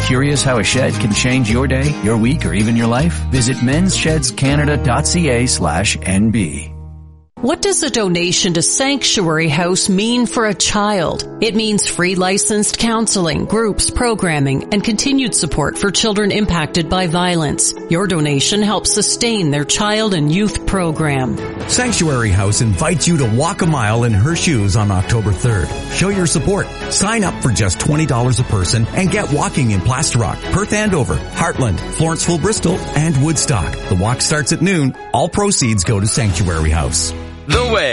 Curious how a shed can change your day, your week, or even your life? Visit mensshedscanada.ca/NB. What does a donation to Sanctuary House mean for a child? It means free licensed counseling, groups, programming, and continued support for children impacted by violence. Your donation helps sustain their child and youth program. Sanctuary House invites you to walk a mile in her shoes on October 3rd. Show your support. Sign up for just $20 a person and get walking in Plaster Rock, Perth Andover, Heartland, Florenceville, Bristol, and Woodstock. The walk starts at noon. All proceeds go to Sanctuary House. The Way.